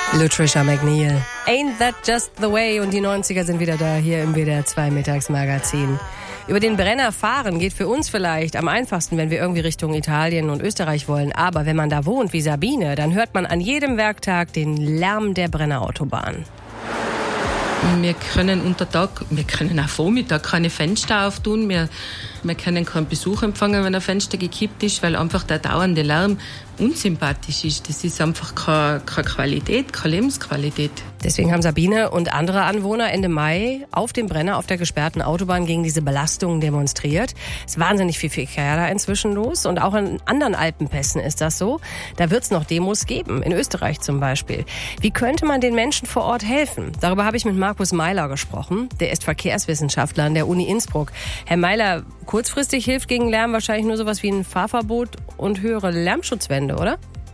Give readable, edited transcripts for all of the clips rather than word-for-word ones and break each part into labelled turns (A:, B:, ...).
A: Lutricia McNeil. Ain't that just the way? Und die 90er sind wieder da, hier im WDR 2 Mittagsmagazin. Über den Brenner fahren geht für uns vielleicht am einfachsten, wenn wir irgendwie Richtung Italien und Österreich wollen. Aber wenn man da wohnt wie Sabine, dann hört man an jedem Werktag den Lärm der Brennerautobahn.
B: Wir können wir können auch Vormittag keine Fenster auftun. Wir können keinen Besuch empfangen, wenn ein Fenster gekippt ist, weil einfach der dauernde Lärm unsympathisch ist. Das ist einfach keine Qualität, keine Lebensqualität.
A: Deswegen haben Sabine und andere Anwohner Ende Mai auf dem Brenner auf der gesperrten Autobahn gegen diese Belastungen demonstriert. Es ist wahnsinnig viel Verkehr da inzwischen los und auch in anderen Alpenpässen ist das so. Da wird es noch Demos geben, in Österreich zum Beispiel. Wie könnte man den Menschen vor Ort helfen? Darüber habe ich mit Markus Meiler gesprochen. Der ist Verkehrswissenschaftler an der Uni Innsbruck. Herr Meiler, kurzfristig hilft gegen Lärm wahrscheinlich nur sowas wie ein Fahrverbot und höhere Lärmschutzwände, oder?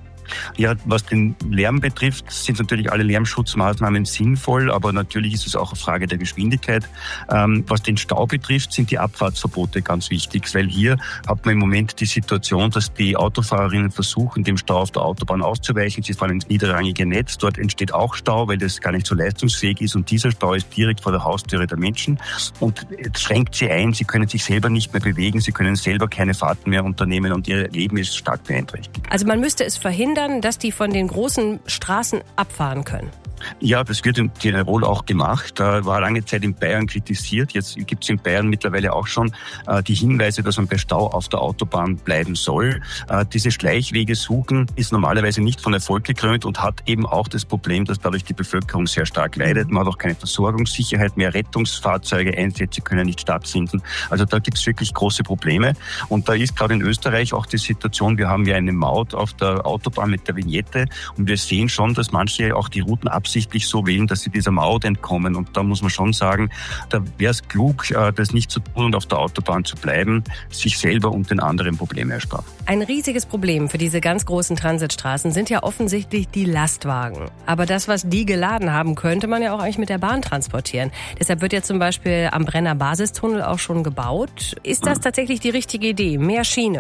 C: Ja, was den Lärm betrifft, sind natürlich alle Lärmschutzmaßnahmen sinnvoll, aber natürlich ist es auch eine Frage der Geschwindigkeit. Was den Stau betrifft, sind die Abfahrtsverbote ganz wichtig, weil hier hat man im Moment die Situation, dass die Autofahrerinnen versuchen, dem Stau auf der Autobahn auszuweichen. Sie fahren ins niederrangige Netz, dort entsteht auch Stau, weil das gar nicht so leistungsfähig ist und dieser Stau ist direkt vor der Haustüre der Menschen und schränkt sie ein. Sie können sich selber nicht mehr bewegen, sie können selber keine Fahrten mehr unternehmen und ihr Leben ist stark beeinträchtigt.
A: Also man müsste es verhindern, dass die von den großen Straßen abfahren können.
C: Ja, das wird in Tirol auch gemacht. War lange Zeit in Bayern kritisiert. Jetzt gibt es in Bayern mittlerweile auch schon die Hinweise, dass man bei Stau auf der Autobahn bleiben soll. Diese Schleichwege suchen ist normalerweise nicht von Erfolg gekrönt und hat eben auch das Problem, dass dadurch die Bevölkerung sehr stark leidet. Man hat auch keine Versorgungssicherheit mehr. Rettungsfahrzeuge, Einsätze können nicht stattfinden. Also da gibt es wirklich große Probleme. Und da ist gerade in Österreich auch die Situation, wir haben ja eine Maut auf der Autobahn mit der Vignette und wir sehen schon, dass manche auch die Routen absichtlich so wählen, dass sie dieser Maut entkommen. Und da muss man schon sagen, da wäre es klug, das nicht zu tun und auf der Autobahn zu bleiben, sich selber und den anderen Probleme ersparen.
A: Ein riesiges Problem für diese ganz großen Transitstraßen sind ja offensichtlich die Lastwagen. Aber das, was die geladen haben, könnte man ja auch eigentlich mit der Bahn transportieren. Deshalb wird ja zum Beispiel am Brenner Basistunnel auch schon gebaut. Ist das tatsächlich die richtige Idee? Mehr Schiene?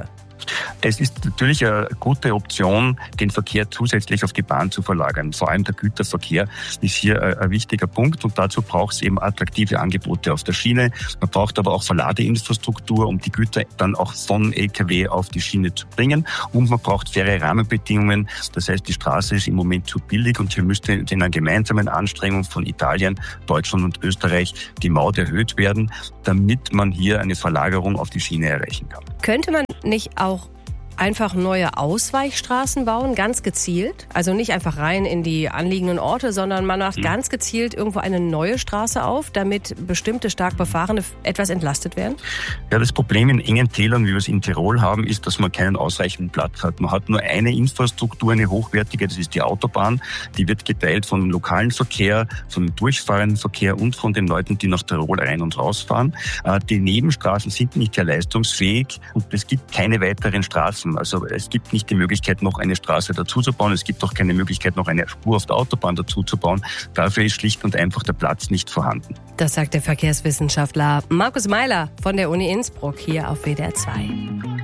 C: Es ist natürlich eine gute Option, den Verkehr zusätzlich auf die Bahn zu verlagern. Vor allem der Güterverkehr ist hier ein wichtiger Punkt und dazu braucht es eben attraktive Angebote auf der Schiene. Man braucht aber auch Verladeinfrastruktur, um die Güter dann auch von LKW auf die Schiene zu bringen und man braucht faire Rahmenbedingungen. Das heißt, die Straße ist im Moment zu billig und hier müsste in einer gemeinsamen Anstrengung von Italien, Deutschland und Österreich die Maut erhöht werden, damit man hier eine Verlagerung auf die Schiene erreichen kann.
A: Könnte man nicht auch einfach neue Ausweichstraßen bauen, ganz gezielt? Also nicht einfach rein in die anliegenden Orte, sondern man macht ganz gezielt irgendwo eine neue Straße auf, damit bestimmte stark Befahrene etwas entlastet werden?
C: Ja, das Problem in engen Tälern, wie wir es in Tirol haben, ist, dass man keinen ausreichenden Platz hat. Man hat nur eine Infrastruktur, eine hochwertige, das ist die Autobahn. Die wird geteilt vom lokalen Verkehr, vom durchfahrenden Verkehr und von den Leuten, die nach Tirol rein und rausfahren. Die Nebenstraßen sind nicht sehr leistungsfähig und es gibt keine weiteren Straßen. Also es gibt nicht die Möglichkeit, noch eine Straße dazu zu bauen. Es gibt auch keine Möglichkeit, noch eine Spur auf der Autobahn dazu zu bauen. Dafür ist schlicht und einfach der Platz nicht vorhanden.
A: Das sagt der Verkehrswissenschaftler Markus Meiler von der Uni Innsbruck hier auf WDR 2.